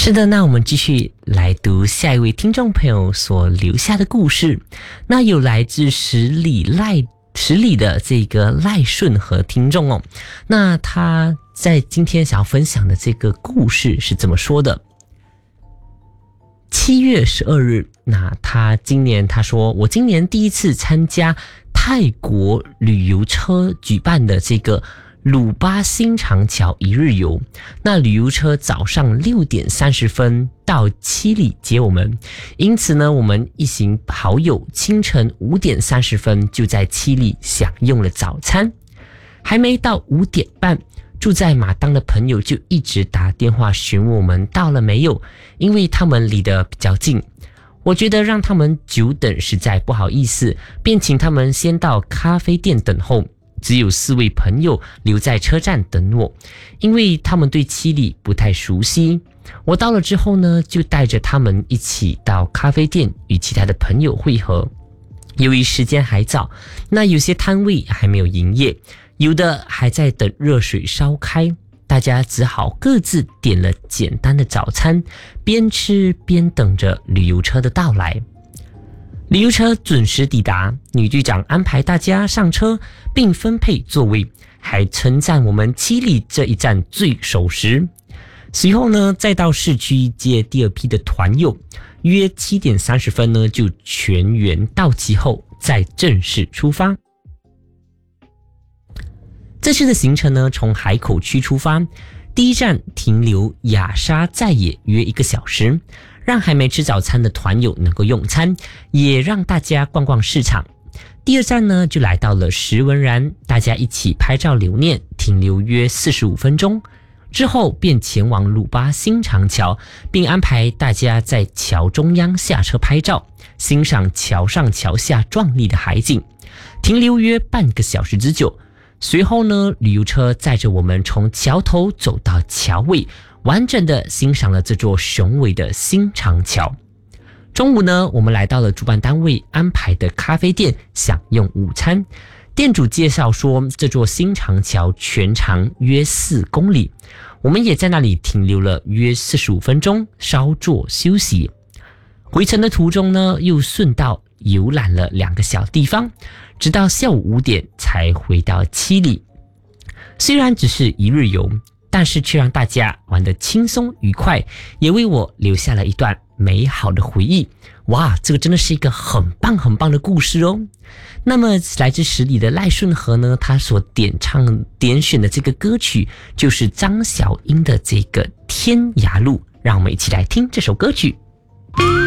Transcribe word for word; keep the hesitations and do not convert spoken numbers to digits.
是的，那我们继续来读下一位听众朋友所留下的故事。那有来自十里赖十里的这个赖顺和听众哦，那他在今天想要分享的这个故事是这么说的：七月十二日，那他今年他说我今年第一次参加泰国旅游车举办的这个鲁巴新长桥一日游，那旅游车早上六点三十分到七里接我们，因此呢，我们一行好友清晨五点三十分就在七里享用了早餐，还没到五点半，住在马当的朋友就一直打电话询问我们到了没有，因为他们离得比较近。我觉得让他们久等实在不好意思，便请他们先到咖啡店等候。只有四位朋友留在车站等我，因为他们对七里不太熟悉。我到了之后呢，就带着他们一起到咖啡店与其他的朋友会合。由于时间还早，那有些摊位还没有营业，有的还在等热水烧开，大家只好各自点了简单的早餐，边吃边等着旅游车的到来。旅游车准时抵达，女队长安排大家上车并分配座位，还称赞我们七里这一站最守时。随后呢，再到市区接第二批的团友，约七点三十分呢就全员到齐后再正式出发。这次的行程呢，从海口区出发，第一站停留雅沙在野约一个小时，让还没吃早餐的团友能够用餐，也让大家逛逛市场。第二站呢，就来到了石文然，大家一起拍照留念，停留约四十五分钟。之后便前往鲁巴新长桥，并安排大家在桥中央下车拍照，欣赏桥上桥下壮丽的海景，停留约半个小时之久。随后呢，旅游车载着我们从桥头走到桥尾，完整的欣赏了这座雄伟的新长桥。中午呢，我们来到了主办单位安排的咖啡店享用午餐。店主介绍说，这座新长桥全长约四公里，我们也在那里停留了约四十五分钟，稍作休息。回程的途中呢，又顺道游览了两个小地方，直到下午五点才回到七里。虽然只是一日游，但是却让大家玩得轻松愉快，也为我留下了一段美好的回忆。哇，这个真的是一个很棒很棒的故事哦。那么来自十里的赖顺和呢，他所点唱点选的这个歌曲就是张小英的这个天涯路，让我们一起来听这首歌曲。